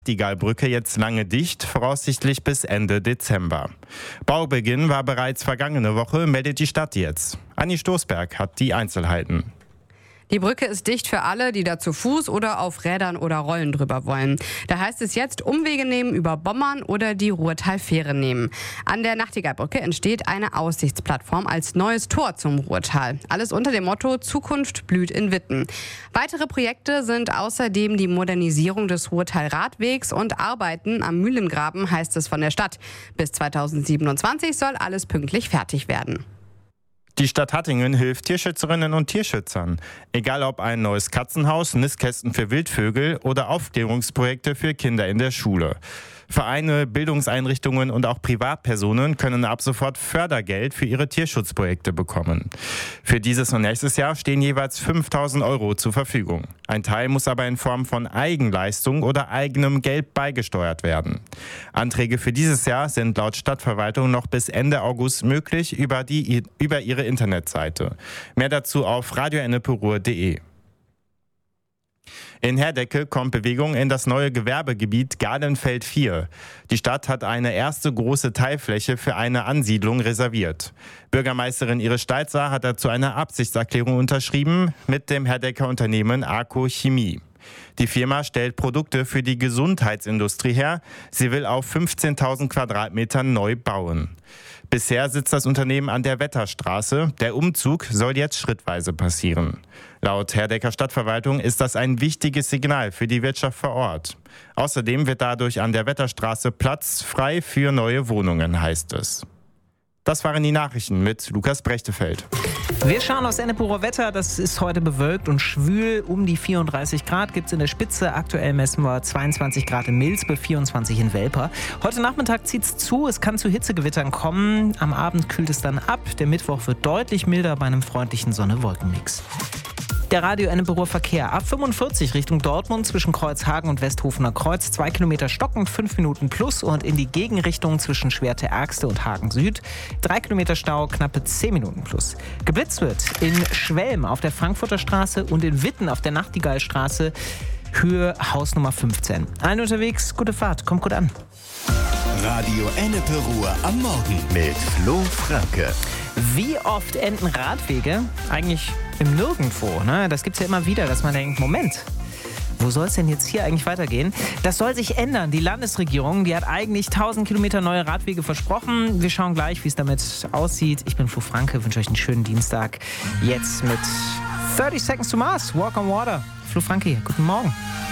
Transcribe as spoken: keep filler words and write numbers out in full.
Die Nachtigallbrücke jetzt lange dicht, voraussichtlich bis Ende Dezember. Baubeginn war bereits vergangene Woche, meldet die Stadt jetzt. Anni Stoßberg hat die Einzelheiten. Die Brücke ist dicht für alle, die da zu Fuß oder auf Rädern oder Rollen drüber wollen. Da heißt es jetzt Umwege nehmen über Bommern oder die Ruhrtalfähre nehmen. An der Nachtigallbrücke entsteht eine Aussichtsplattform als neues Tor zum Ruhrtal. Alles unter dem Motto Zukunft blüht in Witten. Weitere Projekte sind außerdem die Modernisierung des Ruhrtal-Radwegs und Arbeiten am Mühlengraben, heißt es von der Stadt. Bis zweitausendsiebenundzwanzig soll alles pünktlich fertig werden. Die Stadt Hattingen hilft Tierschützerinnen und Tierschützern. Egal ob ein neues Katzenhaus, Nistkästen für Wildvögel oder Aufklärungsprojekte für Kinder in der Schule. Vereine, Bildungseinrichtungen und auch Privatpersonen können ab sofort Fördergeld für ihre Tierschutzprojekte bekommen. Für dieses und nächstes Jahr stehen jeweils fünftausend Euro zur Verfügung. Ein Teil muss aber in Form von Eigenleistung oder eigenem Geld beigesteuert werden. Anträge für dieses Jahr sind laut Stadtverwaltung noch bis Ende August möglich über, die, über ihre Internetseite. Mehr dazu auf radio enneperuhr punkt de. In Herdecke kommt Bewegung in das neue Gewerbegebiet Gardenfeld vier. Die Stadt hat eine erste große Teilfläche für eine Ansiedlung reserviert. Bürgermeisterin Iris Steitzer hat dazu eine Absichtserklärung unterschrieben mit dem Herdecker Unternehmen Arco Chemie. Die Firma stellt Produkte für die Gesundheitsindustrie her. Sie will auf fünfzehntausend Quadratmetern neu bauen. Bisher sitzt das Unternehmen an der Wetterstraße. Der Umzug soll jetzt schrittweise passieren. Laut Herdecker Stadtverwaltung ist das ein wichtiges Signal für die Wirtschaft vor Ort. Außerdem wird dadurch an der Wetterstraße Platz frei für neue Wohnungen, heißt es. Das waren die Nachrichten mit Lukas Brechtefeld. Wir schauen aufs Enneperuhr Wetter. Das ist heute bewölkt und schwül. Um die vierunddreißig Grad gibt es in der Spitze. Aktuell messen wir zweiundzwanzig Grad in Milsbe, vierundzwanzig in Welper. Heute Nachmittag zieht es zu. Es kann zu Hitzegewittern kommen. Am Abend kühlt es dann ab. Der Mittwoch wird deutlich milder bei einem freundlichen Sonne-Wolken-Mix. Der Radio Enneperuhr Verkehr. A fünfundvierzig Richtung Dortmund zwischen Kreuzhagen und Westhofener Kreuz. Zwei Kilometer stockend, fünf Minuten plus. Und in die Gegenrichtung zwischen Schwerte-Ergste und Hagen Süd. Drei Kilometer Stau, knappe zehn Minuten plus. Geblitzt wird in Schwelm auf der Frankfurter Straße und in Witten auf der Nachtigallstraße. Höhe Hausnummer fünfzehn. Allen unterwegs, gute Fahrt, kommt gut an. Radio Enneperuhr am Morgen mit Flo Franke. Wie oft enden Radwege? Eigentlich im Nirgendwo. Ne? Das gibt es ja immer wieder, dass man denkt, Moment, wo soll es denn jetzt hier eigentlich weitergehen? Das soll sich ändern. Die Landesregierung, die hat eigentlich tausend Kilometer neue Radwege versprochen. Wir schauen gleich, wie es damit aussieht. Ich bin Flo Franke, wünsche euch einen schönen Dienstag. Jetzt mit thirty Seconds to Mars, Walk on Water. Flo Franke hier, guten Morgen.